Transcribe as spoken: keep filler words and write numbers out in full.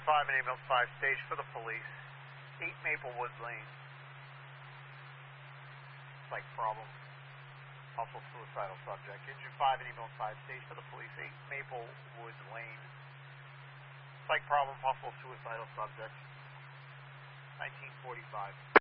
five and ambulance five, stage for the police. eight Maplewood Lane. Psych problem. Possible suicidal subject. Engine five and ambulance five, stage for the police. eight Maplewood Lane. Psych problem, possible suicidal subject. nineteen forty-five.